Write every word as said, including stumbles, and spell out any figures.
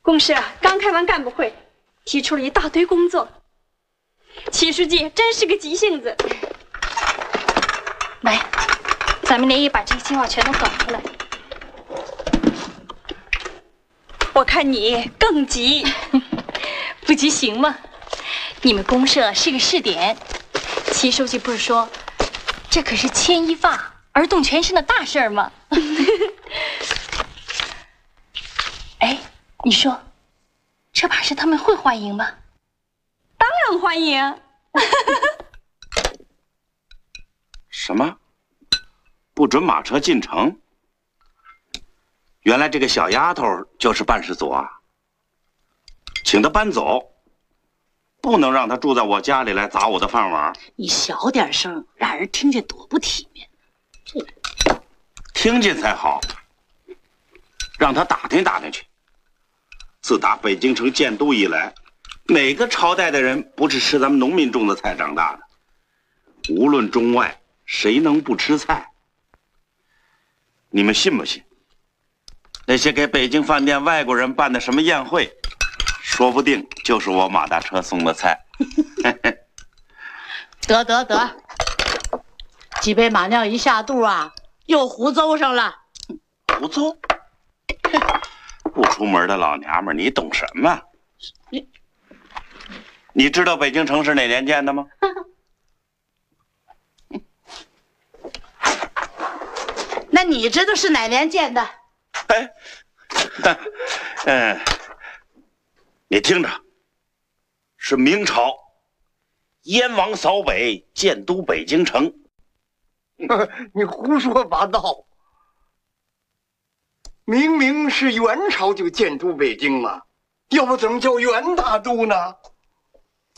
公社刚开完干部会，提出了一大堆工作。齐书记真是个急性子。来，咱们连夜把这个计划全都搞出来。我看你更急， 不急行吗？你们公社是个试点，齐书记不是说，这可是牵一发而动全身的大事儿吗？哎，你说，这把式他们会欢迎吗？ 当然欢迎。 什么？不准马车进城？原来这个小丫头就是办事组啊！请她搬走，不能让她住在我家里来砸我的饭碗。 你小点声，让人听见多不体面。这听见才好，让她打听打听去。自打北京城建都以来，哪个朝代的人不是吃咱们农民种的菜长大的？无论中外，谁能不吃菜？你们信不信？那些给北京饭店外国人办的什么宴会，说不定就是我马大车送的菜。 得得得，几杯马尿一下肚啊，又胡诌上了。 胡诌？不出门的老娘们，你懂什么？你你知道北京城是哪年建的吗？ 那你知道是哪年建的？ 哎，嗯，你听着，是明朝燕王扫北，建都北京城。 你胡说八道！明明是元朝就建都北京嘛，要不怎么叫元大都呢？